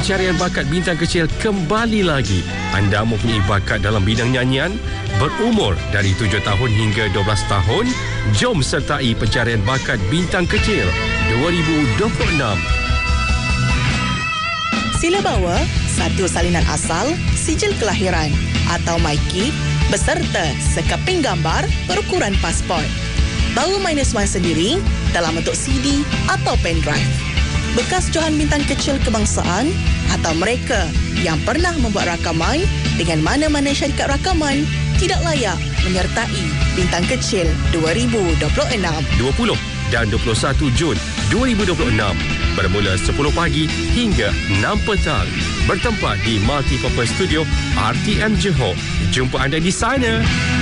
pencarian bakat bintang kecil kembali lagi. Anda mempunyai bakat dalam bidang nyanyian, berumur dari 7 tahun hingga 12 tahun? Jom sertai pencarian bakat bintang kecil 2026. Sila bawa satu salinan asal, sijil kelahiran atau MyKid beserta sekeping gambar berukuran pasport. Bawa -1 sendiri dalam bentuk CD atau pendrive. Bekas johan bintang kecil kebangsaan atau mereka yang pernah membuat rakaman dengan mana-mana syarikat rakaman tidak layak menyertai Bintang Kecil 2026. 20 dan 21 Jun 2026 bermula 10 pagi hingga 6 petang. Bertempat di Multipurpose Studio RTM Johor. Jumpa anda di sana.